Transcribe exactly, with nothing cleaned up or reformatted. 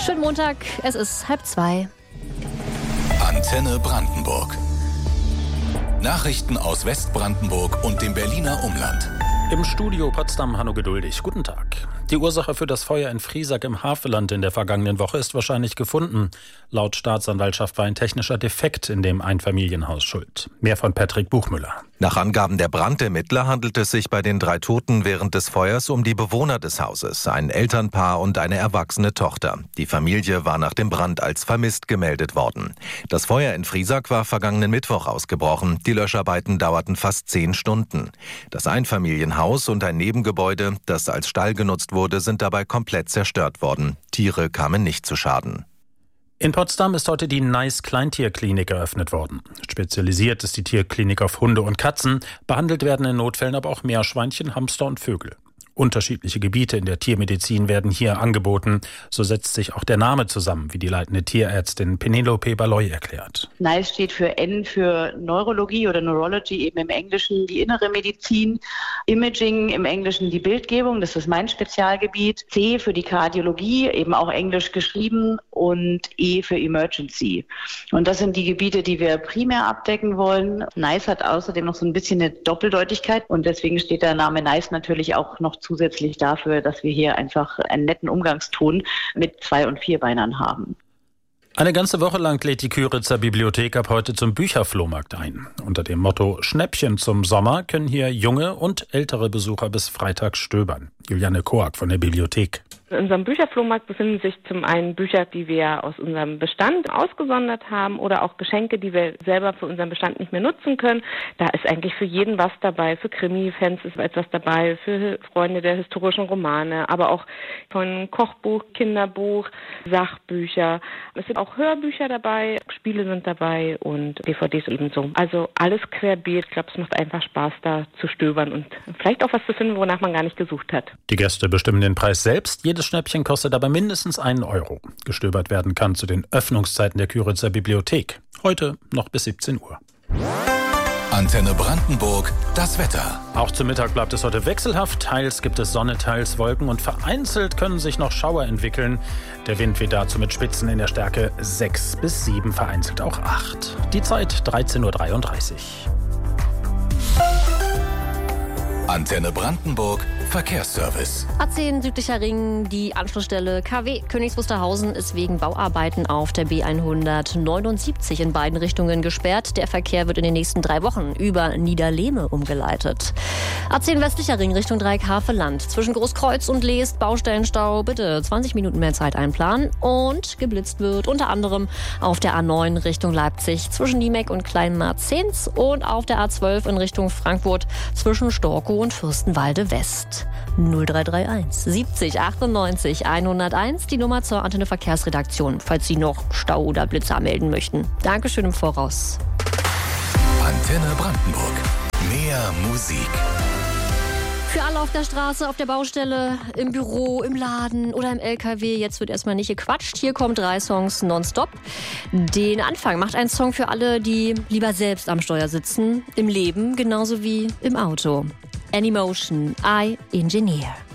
Schönen Montag, es ist halb zwei. Antenne Brandenburg. Nachrichten aus Westbrandenburg und dem Berliner Umland. Im Studio Potsdam Hanno Geduldig. Guten Tag. Die Ursache für das Feuer in Friesack im Havelland in der vergangenen Woche ist wahrscheinlich gefunden. Laut Staatsanwaltschaft war ein technischer Defekt in dem Einfamilienhaus schuld. Mehr von Patrick Buchmüller. Nach Angaben der Brandermittler handelt es sich bei den drei Toten während des Feuers um die Bewohner des Hauses, ein Elternpaar und eine erwachsene Tochter. Die Familie war nach dem Brand als vermisst gemeldet worden. Das Feuer in Friesack war vergangenen Mittwoch ausgebrochen. Die Löscharbeiten dauerten fast zehn Stunden. Das Einfamilienhaus und ein Nebengebäude, das als Stall genutzt wurde, sind dabei komplett zerstört worden. Tiere kamen nicht zu Schaden. In Potsdam ist heute die Nice Kleintierklinik eröffnet worden. Spezialisiert ist die Tierklinik auf Hunde und Katzen. Behandelt werden in Notfällen aber auch Meerschweinchen, Hamster und Vögel. Unterschiedliche Gebiete in der Tiermedizin werden hier angeboten. So setzt sich auch der Name zusammen, wie die leitende Tierärztin Penelope Baloy erklärt. NICE steht für N für Neurologie oder Neurology, eben im Englischen die innere Medizin. Imaging im Englischen die Bildgebung, das ist mein Spezialgebiet. C für die Kardiologie, eben auch englisch geschrieben. Und E für Emergency. Und das sind die Gebiete, die wir primär abdecken wollen. NICE hat außerdem noch so ein bisschen eine Doppeldeutigkeit. Und deswegen steht der Name NICE natürlich auch noch zusätzlich dafür, dass wir hier einfach einen netten Umgangston mit Zwei- und Vierbeinern haben. Eine ganze Woche lang lädt die Kyritzer Bibliothek ab heute zum Bücherflohmarkt ein. Unter dem Motto Schnäppchen zum Sommer können hier junge und ältere Besucher bis Freitag stöbern. Juliane Koak von der Bibliothek. In unserem Bücherflohmarkt befinden sich zum einen Bücher, die wir aus unserem Bestand ausgesondert haben oder auch Geschenke, die wir selber für unseren Bestand nicht mehr nutzen können. Da ist eigentlich für jeden was dabei. Für Krimi-Fans ist etwas dabei, für Freunde der historischen Romane, aber auch von Kochbuch, Kinderbuch, Sachbücher. Es sind auch Hörbücher dabei, Spiele sind dabei und D V Ds ebenso. Also alles querbeet. Ich glaube, es macht einfach Spaß, da zu stöbern und vielleicht auch was zu finden, wonach man gar nicht gesucht hat. Die Gäste bestimmen den Preis selbst. Jedes Schnäppchen kostet aber mindestens einen Euro. Gestöbert werden kann zu den Öffnungszeiten der Kyritzer Bibliothek. Heute noch bis siebzehn Uhr. Antenne Brandenburg, das Wetter. Auch zum Mittag bleibt es heute wechselhaft. Teils gibt es Sonne, teils Wolken und vereinzelt können sich noch Schauer entwickeln. Der Wind weht dazu mit Spitzen in der Stärke sechs bis sieben, vereinzelt auch acht. Die Zeit dreizehn Uhr dreiunddreißig. Antenne Brandenburg, Verkehrsservice. A zehn südlicher Ring, die Anschlussstelle K W Königs Wusterhausen ist wegen Bauarbeiten auf der B hundertneunundsiebzig in beiden Richtungen gesperrt. Der Verkehr wird in den nächsten drei Wochen über Niederlehme umgeleitet. A zehn westlicher Ring Richtung Dreieck Havelland. Zwischen Großkreuz und Leest Baustellenstau. Bitte zwanzig Minuten mehr Zeit einplanen. Und geblitzt wird unter anderem auf der A neun Richtung Leipzig zwischen Niemek und Kleinmarzens und auf der A zwölf in Richtung Frankfurt zwischen Storkow und Fürstenwalde West. null drei drei eins siebzig achtundneunzig hunderteins, die Nummer zur Antenne Verkehrsredaktion, falls Sie noch Stau oder Blitzer melden möchten. Dankeschön im Voraus. Antenne Brandenburg. Mehr Musik. Für alle auf der Straße, auf der Baustelle, im Büro, im Laden oder im L K W. Jetzt wird erstmal nicht gequatscht. Hier kommen drei Songs nonstop. Den Anfang macht ein Song für alle, die lieber selbst am Steuer sitzen. Im Leben genauso wie im Auto. Anymotion, I Engineer.